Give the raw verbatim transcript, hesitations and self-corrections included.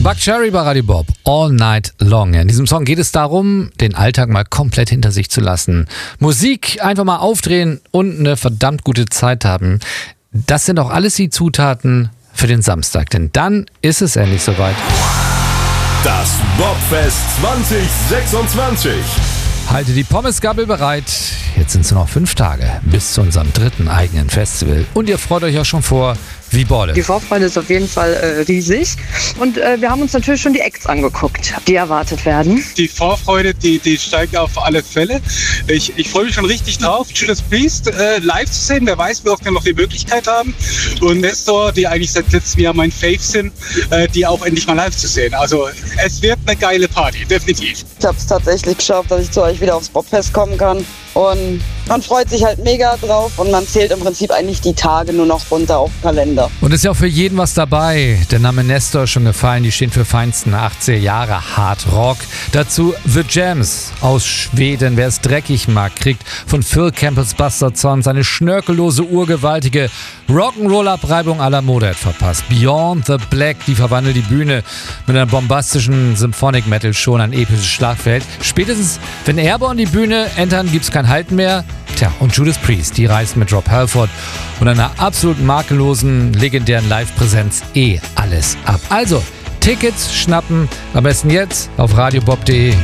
Buck Cherry bei Radio Bob, All Night Long. In diesem Song geht es darum, den Alltag mal komplett hinter sich zu lassen. Musik einfach mal aufdrehen und eine verdammt gute Zeit haben. Das sind auch alles die Zutaten für den Samstag, denn dann ist es endlich soweit. Das Bobfest zwanzig sechsundzwanzig. Halte die Pommesgabel bereit. Jetzt sind es nur noch fünf Tage bis zu unserem dritten eigenen Festival. Und ihr freut euch auch schon vor wie Bolle. Die Vorfreude ist auf jeden Fall äh, riesig. Und äh, wir haben uns natürlich schon die Acts angeguckt, die erwartet werden. Die Vorfreude, die, die steigt auf alle Fälle. Ich, ich freue mich schon richtig drauf, Judas Priest äh, live zu sehen. Wer weiß, wie oft wir noch die Möglichkeit haben. Und Nestor, die eigentlich seit letztem Jahr mein Fave sind, äh, die auch endlich mal live zu sehen. Also es wird eine geile Party, definitiv. Ich habe es tatsächlich geschafft, dass ich zu euch wieder aufs Bobfest kommen kann. Und man freut sich halt mega drauf und man zählt im Prinzip eigentlich die Tage nur noch runter auf den Kalender. Und es ist ja auch für jeden was dabei. Der Name Nestor ist schon gefallen, die stehen für feinsten achtziger Jahre Hard Rock. Dazu The Jams aus Schweden. Wer es dreckig mag, kriegt von Phil Campbells Bastard Sons eine schnörkellose, urgewaltige Rock'n'Roll-Abreibung à la Motorhead verpasst. Beyond the Black, die verwandelt die Bühne mit einer bombastischen Symphonic Metal Show in ein episches Schlagfeld. Spätestens, wenn Airborne die Bühne entern, gibt's kein Halten mehr. Tja, und Judas Priest, die reißen mit Rob Halford und einer absolut makellosen, legendären Live-Präsenz eh alles ab. Also, Tickets schnappen, am besten jetzt auf radiobob punkt de.